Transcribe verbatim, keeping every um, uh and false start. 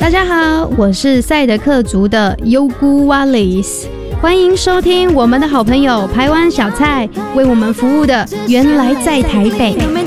大家好，我是赛德克族的优姑瓦里斯，欢迎收听我们的好朋友台湾小蔡为我们服务的原来在台北。